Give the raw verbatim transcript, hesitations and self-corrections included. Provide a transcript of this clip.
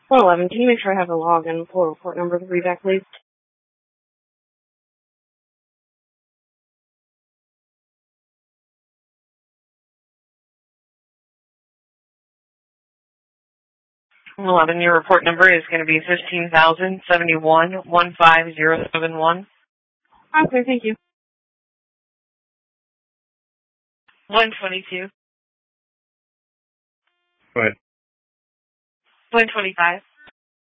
one eleven, can you make sure I have the log and full report number to read back, please? one eleven, your report number is going to be fifteen thousand seventy-one one five zero seven one. Okay, thank you. one twenty-two. Go ahead. one twenty-five.